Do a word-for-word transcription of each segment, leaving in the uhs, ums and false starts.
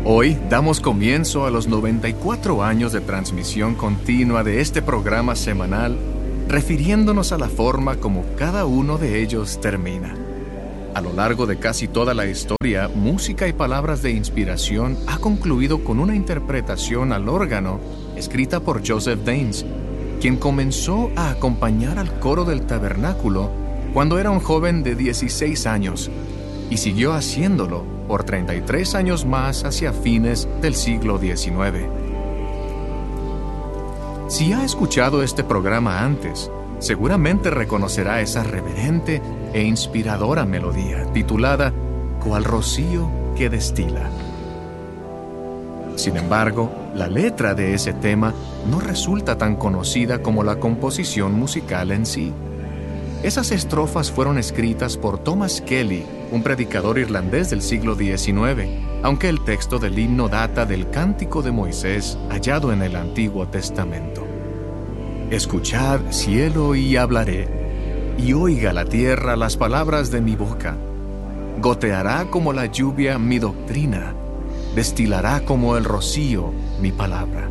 Hoy damos comienzo a los noventa y cuatro años de transmisión continua de este programa semanal, refiriéndonos a la forma como cada uno de ellos termina. A lo largo de casi toda la historia, Música y Palabras de Inspiración ha concluido con una interpretación al órgano escrita por Joseph Daines, quien comenzó a acompañar al coro del tabernáculo cuando era un joven de dieciséis años y siguió haciéndolo por treinta y tres años más hacia fines del siglo diecinueve. Si ha escuchado este programa antes, seguramente reconocerá esa reverente e inspiradora melodía titulada Cual rocío que destila. Sin embargo, la letra de ese tema no resulta tan conocida como la composición musical en sí. Esas estrofas fueron escritas por Thomas Kelly, un predicador irlandés del siglo diecinueve, aunque el texto del himno data del Cántico de Moisés hallado en el Antiguo Testamento. Escuchad, cielo, y hablaré, y oiga la tierra las palabras de mi boca. Goteará como la lluvia mi doctrina, destilará como el rocío mi palabra.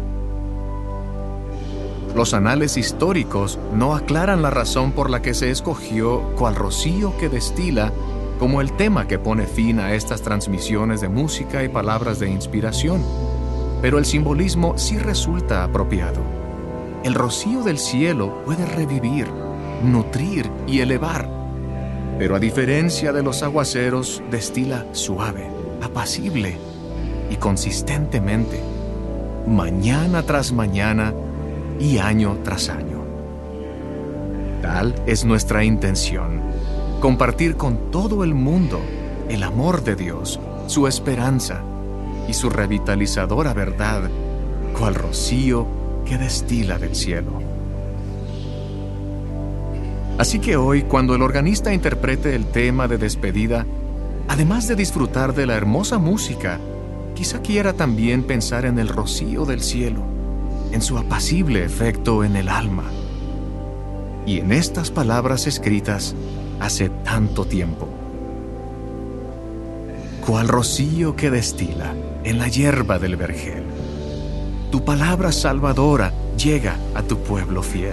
Los anales históricos no aclaran la razón por la que se escogió Cual rocío que destila como el tema que pone fin a estas transmisiones de música y palabras de inspiración, pero el simbolismo sí resulta apropiado. El rocío del cielo puede revivir, nutrir y elevar, pero a diferencia de los aguaceros, destila suave, apacible y consistentemente, mañana tras mañana y año tras año. Tal es nuestra intención, compartir con todo el mundo el amor de Dios, su esperanza y su revitalizadora verdad, cual rocío que destila del cielo. Así que hoy, cuando el organista interprete el tema de despedida, además de disfrutar de la hermosa música, quizá quiera también pensar en el rocío del cielo, en su apacible efecto en el alma, y en estas palabras escritas hace tanto tiempo. Cual rocío que destila en la hierba del vergel, tu palabra salvadora llega a tu pueblo fiel.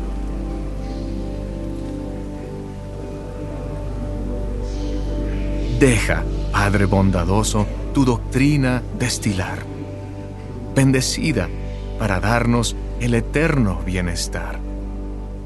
Deja, Padre bondadoso, tu doctrina destilar, bendecida para darnos el eterno bienestar.